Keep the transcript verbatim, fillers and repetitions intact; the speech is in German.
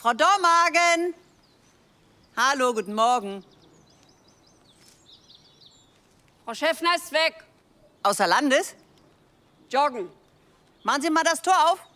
Frau Dormagen! Hallo, guten Morgen. Frau Schäffner ist weg. Außer Landes? Joggen. Machen Sie mal das Tor auf.